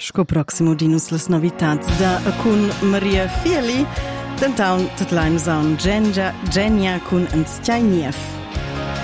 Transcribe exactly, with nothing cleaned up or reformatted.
Sco proximo dinus las novitats da cun Maria Fieli, tentaun tutlain usaun Genia, Genia cun ans Tjainiev.